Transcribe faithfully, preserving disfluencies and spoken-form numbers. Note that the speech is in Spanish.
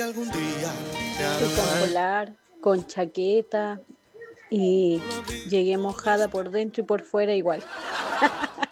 Fui con polar, con chaqueta y llegué mojada por dentro y por fuera igual.